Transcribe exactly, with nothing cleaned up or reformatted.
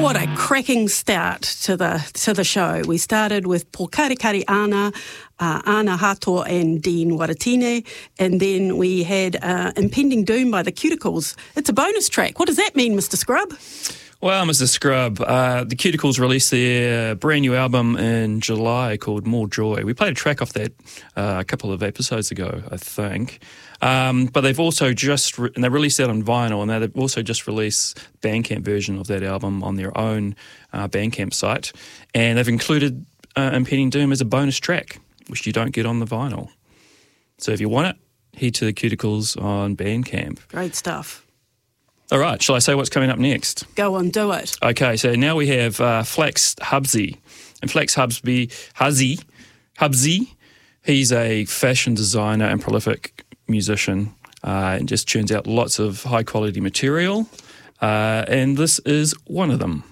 What a cracking start to the to the show. We started with Pokarikari Ana, uh, Ana Hato and Dean Waratine, and then we had uh, Impending Doom by the Cuticles. It's a bonus track. What does that mean, Mister Scrub? Well, Mister Scrub, uh, the Cuticles released their brand new album in July called More Joy. We played a track off that uh, a couple of episodes ago, I think. Um, but they've also just, re- and they released that on vinyl, and they've also just released the Bandcamp version of that album on their own uh, Bandcamp site. And they've included uh, Impending Doom as a bonus track, which you don't get on the vinyl. So if you want it, head to the Cuticles on Bandcamp. Great stuff. All right, shall I say what's coming up next? Go on, do it. Okay, so now we have uh, Flax Hubsy. And Flax Hubsy, Huzzy, Hubsy, he's a fashion designer and prolific musician uh, and just churns out lots of high-quality material. Uh, and this is one of them.